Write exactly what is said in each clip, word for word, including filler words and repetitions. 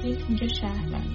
شهری اینجا شهروند.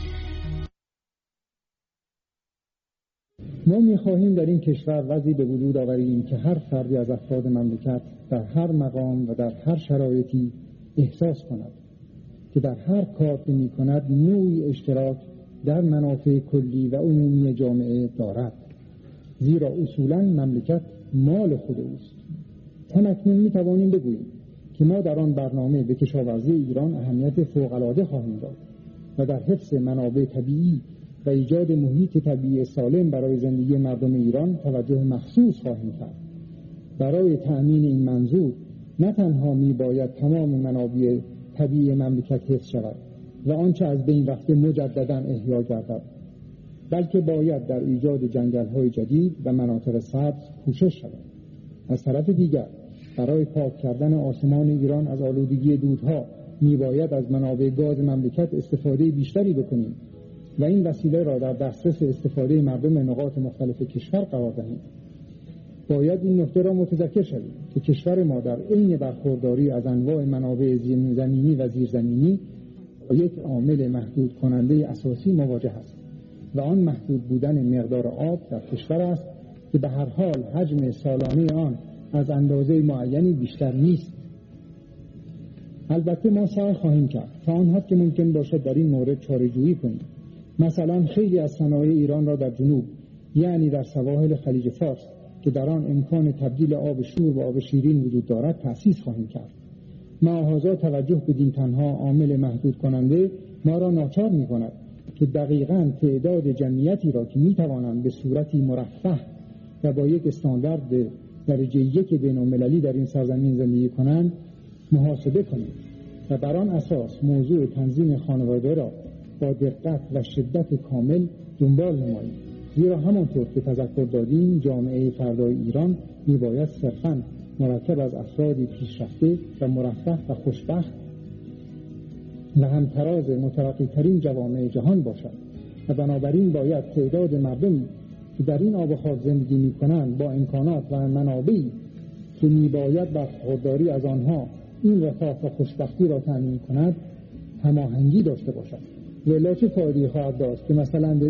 ما می‌خواهیم در این کشور وضعی به وجود آوریم که هر فردی از افراد مملکت در هر مقام و در هر شرایطی احساس کند که در هر کار که می‌کند نوعی اشتراک در منافع کلی و عمومی جامعه دارد، زیرا اصولاً مملکت مال خود اوست. همکنون می‌توانیم بگوییم که ما در آن برنامه به کشاورزی ایران اهمیت فوق‌العاده خواهیم داد و در حفظ منابع طبیعی و ایجاد محیط طبیعی سالم برای زندگی مردم ایران توجه مخصوص خواهیم کرد. برای تأمین این منظور نه تنها می باید تمام منابع طبیعی مملکت حفظ شود و آنچه از بین رفته مجددا احیا گردد، بلکه باید در ایجاد جنگل‌های جدید و مناطق سبز کوشش شود. از طرف دیگر برای پاک کردن آسمان ایران از آلودگی دودها می باید از منابع گاز مملکت استفاده بیشتری بکنیم و این وسیله را در دسترس استفاده مردم نقاط مختلف کشور قرار دهیم. باید این نکته را متذکر شویم که کشور ما در عین برخورداری از انواع منابع زمینی و زیرزمینی با یک عامل محدود کننده اساسی مواجه است و آن محدود بودن مقدار آب در کشور است که به هر حال حجم سالانه آن از اندازه معینی بیشتر نیست. البته ما سعی خواهیم کرد تا آن حد که ممکن باشد در این مورد چاره‌جویی کنیم. مثلا خیلی از صنایع ایران را در جنوب، یعنی در سواحل خلیج فارس که در آن امکان تبدیل آب شور به آب شیرین وجود دارد تأسیس خواهیم کرد. معاهضا توجه بدین تنها عامل محدود کننده ما را ناچار می کند که دقیقاً تعداد جمعیتی را که می توانند به صورتی مرفه و با یک استاندارد درجه یک بین المللی در این سرزمین زندگی کنند محاسبه کنیم و بر آن اساس موضوع تنظیم خانواده را با دقت و شدت کامل دنبال نماییم. زیرا همانطور که تذکر دادیم جامعه فردای ایران میباید صرفاً مرکب از افرادی پیشرفته و مرفه و خوشبخت و همتراز مترقی ترین جوامع جهان باشد و بنابراین باید تعداد مردمی که در این آب و خاک زندگی میکنند با امکانات و منابعی که میباید برخورداری از آنها این رفاه و خوشبختی را تأمین کند هماهنگی داشته باشد. ولی چه فایده‌ای خواهد داشت که مثلا